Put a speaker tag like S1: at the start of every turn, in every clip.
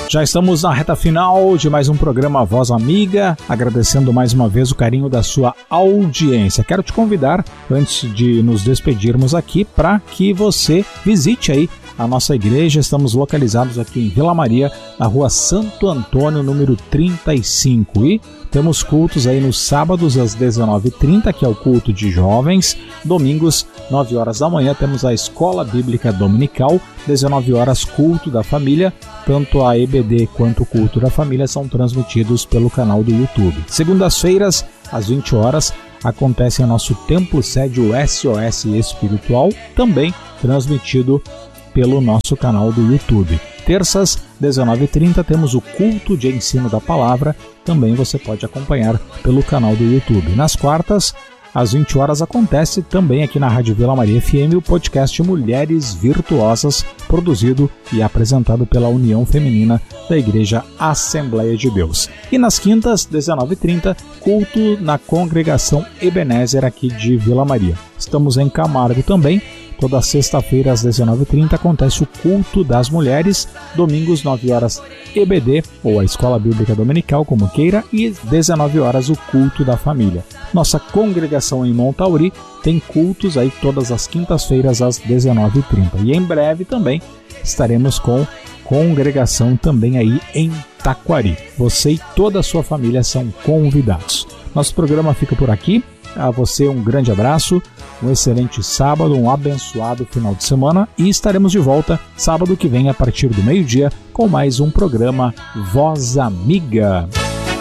S1: Já estamos na reta final de mais um programa Voz Amiga, agradecendo mais uma vez o carinho da sua audiência. Quero te convidar, antes de nos despedirmos aqui, para que você visite aí a nossa igreja. Estamos localizados aqui em Vila Maria, na rua Santo Antônio, número 35. E temos cultos aí nos sábados às 19h30, que é o culto de jovens. Domingos, 9 horas da manhã, temos a Escola Bíblica Dominical. 19 horas, culto da família. Tanto a EBD quanto o culto da família são transmitidos pelo canal do YouTube. Segundas-feiras, às 20 horas, acontece o nosso templo sede, o SOS Espiritual, também transmitido pelo nosso canal do YouTube. Terças, 19h30, temos o culto de ensino da palavra, também você pode acompanhar pelo canal do YouTube. Nas quartas, às 20 horas, acontece também aqui na Rádio Vila Maria FM o podcast Mulheres Virtuosas, produzido e apresentado pela União Feminina da Igreja Assembleia de Deus. E nas quintas, 19h30, culto na Congregação Ebenezer aqui de Vila Maria. Estamos em Camargo também. Toda sexta-feira às 19h30 acontece o culto das mulheres, domingos 9 horas EBD, ou a Escola Bíblica Dominical, como queira, e 19 horas o culto da família. Nossa congregação em Montauri tem cultos aí todas as quintas-feiras às 19h30. E em breve também estaremos com congregação também aí em Taquari. Você e toda a sua família são convidados. Nosso programa fica por aqui. A você um grande abraço, um excelente sábado, um abençoado final de semana e estaremos de volta sábado que vem a partir do meio-dia com mais um programa Voz Amiga.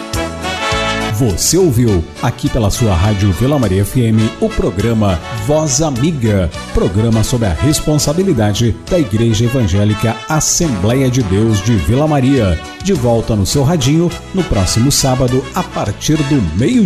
S2: Você ouviu aqui pela sua Rádio Vila Maria FM o programa Voz Amiga, programa sob a responsabilidade da Igreja Evangélica Assembleia de Deus de Vila Maria. De volta no seu radinho no próximo sábado a partir do meio-dia.